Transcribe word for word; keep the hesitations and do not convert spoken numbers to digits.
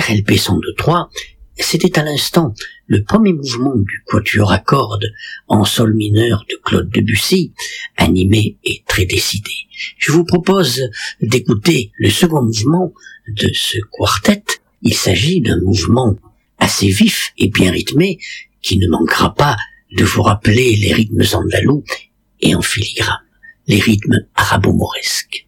R L P cent deux trois, c'était à l'instant le premier mouvement du quatuor à cordes en sol mineur de Claude Debussy, animé et très décidé. Je vous propose d'écouter le second mouvement de ce quartet. Il s'agit d'un mouvement assez vif et bien rythmé qui ne manquera pas de vous rappeler les rythmes andalous et en filigrane, les rythmes arabo-mauresques.